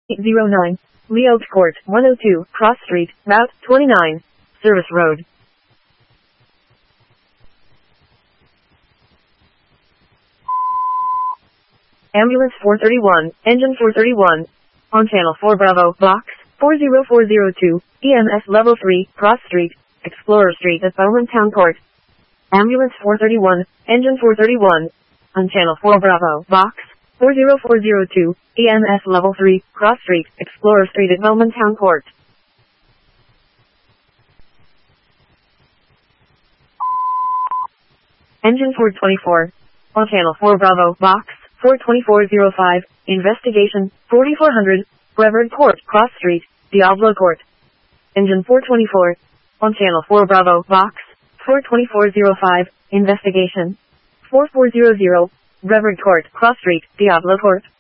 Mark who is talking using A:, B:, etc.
A: 0809, Leopold Court, 102, Cross Street, Route 29, Service Road. Ambulance 431, Engine 431. On Channel 4 Bravo, Box 40402, EMS Level 3, Cross Street, Explorer Street at Bowman Town Court. Ambulance 431, Engine 431. On Channel 4 Bravo, Box 40402, EMS Level 3, Cross Street, Explorer Street at Bowman Town Court. Engine 424. On Channel 4 Bravo, Box 42405, Investigation, 4400, Brevard Court, Cross Street, Diablo Court. Engine 424. On Channel 4 Bravo, Box 42405, Investigation, 4400, Brevard Court, Cross Street, Diablo Court.